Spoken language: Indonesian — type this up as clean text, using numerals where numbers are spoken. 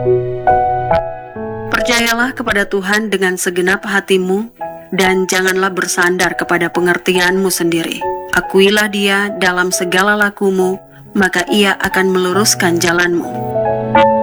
Percayalah kepada Tuhan dengan segenap hatimu, dan janganlah bersandar kepada pengertianmu sendiri. Akuilah Dia dalam segala lakumu, maka Ia akan meluruskan jalanmu.